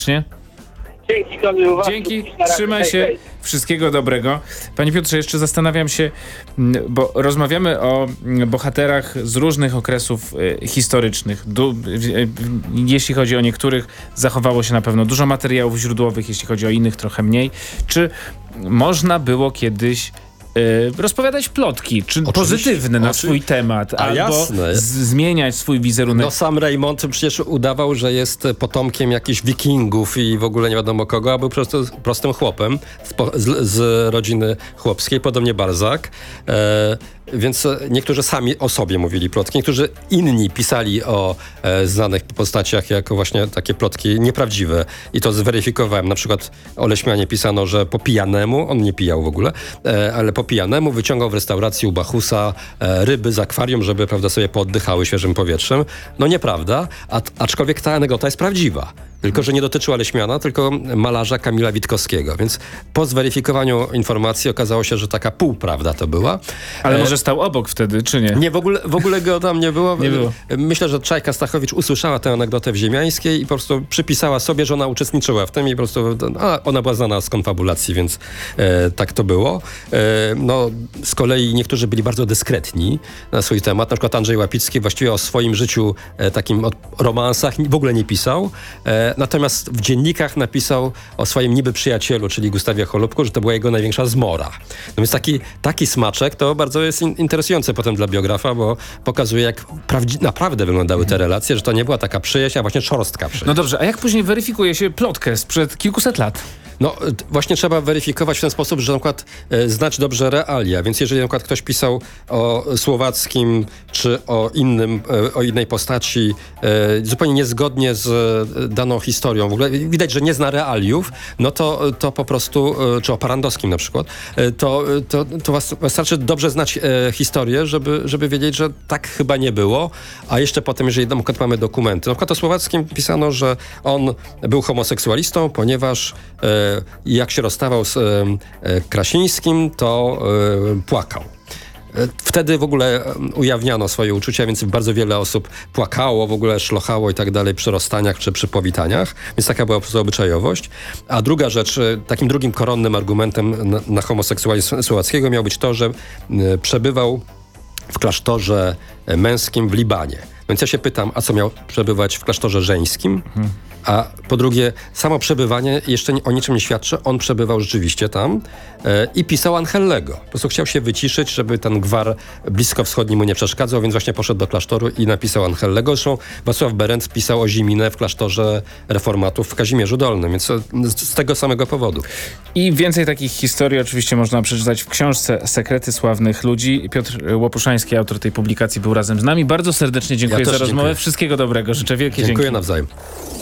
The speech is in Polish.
Dzięki, Kamil. Dzięki, trzymaj się. Wszystkiego dobrego. Panie Piotrze, jeszcze zastanawiam się, bo rozmawiamy o bohaterach z różnych okresów historycznych. Jeśli chodzi o niektórych, zachowało się na pewno dużo materiałów źródłowych, jeśli chodzi o innych trochę mniej. Czy można było kiedyś rozpowiadać plotki, czy pozytywne na swój temat, albo zmieniać swój wizerunek? No sam Raymond przecież udawał, że jest potomkiem jakichś wikingów i w ogóle nie wiadomo kogo, a był po prostu prostym chłopem z rodziny chłopskiej, podobnie Balzac. Więc niektórzy sami o sobie mówili plotki, niektórzy inni pisali o znanych postaciach jako właśnie takie plotki nieprawdziwe. I to zweryfikowałem. Na przykład o Leśmianie pisano, że po pijanemu, on nie pijał w ogóle, ale po pijanemu wyciągał w restauracji u Bachusa ryby z akwarium, żeby, prawda, sobie pooddychały świeżym powietrzem. No nieprawda, aczkolwiek ta anegdota jest prawdziwa. Tylko że nie dotyczyła Leśmiana, tylko malarza Kamila Witkowskiego. Więc po zweryfikowaniu informacji okazało się, że taka półprawda to była. Ale może stał obok wtedy, czy nie? Nie, w ogóle go tam nie było. Nie było. Myślę, że Czajka Stachowicz usłyszała tę anegdotę w Ziemiańskiej i po prostu przypisała sobie, że ona uczestniczyła w tym i po prostu ona była znana z konfabulacji, więc tak to było. No, z kolei niektórzy byli bardzo dyskretni na swój temat. Na przykład Andrzej Łapicki właściwie o swoim życiu takim romansach w ogóle nie pisał. Natomiast w dziennikach napisał o swoim niby przyjacielu, czyli Gustawie Holubku, że to była jego największa zmora. No więc taki smaczek to bardzo jest interesujące potem dla biografa, bo pokazuje, jak naprawdę wyglądały te relacje, że to nie była taka przyjaźń, a właśnie szorstka przyjaźń. No dobrze, a jak później weryfikuje się plotkę sprzed kilkuset lat? No właśnie trzeba weryfikować w ten sposób, że na przykład znać dobrze realia, więc jeżeli na przykład ktoś pisał o Słowackim czy o innej postaci zupełnie niezgodnie z daną historią, w ogóle widać, że nie zna realiów, no to po prostu, czy o Parandowskim na przykład, to wystarczy dobrze znać historię, żeby wiedzieć, że tak chyba nie było, a jeszcze potem, jeżeli na przykład mamy dokumenty. Na przykład o Słowackim pisano, że on był homoseksualistą, ponieważ jak się rozstawał z Krasińskim, to płakał. Wtedy w ogóle ujawniano swoje uczucia, więc bardzo wiele osób płakało, w ogóle szlochało i tak dalej przy rozstaniach czy przy powitaniach, więc taka była po prostu obyczajowość. A druga rzecz, takim drugim koronnym argumentem na homoseksualizm Słowackiego miał być to, że przebywał w klasztorze męskim w Libanie. Więc ja się pytam, a co miał przebywać w klasztorze żeńskim? A po drugie, samo przebywanie jeszcze o niczym nie świadczy. On przebywał rzeczywiście tam i pisał Angellego. Po prostu chciał się wyciszyć, żeby ten gwar bliskowschodni mu nie przeszkadzał, więc właśnie poszedł do klasztoru i napisał Angellego. Zresztą Wacław Berendt pisał o Ziminę w klasztorze reformatów w Kazimierzu Dolnym, więc z tego samego powodu. I więcej takich historii oczywiście można przeczytać w książce Sekrety Sławnych Ludzi. Piotr Łopuszański, autor tej publikacji, był razem z nami. Bardzo serdecznie dziękuję za rozmowę. Wszystkiego dobrego. Życzę wielkie dzięki. Dziękuję nawzajem.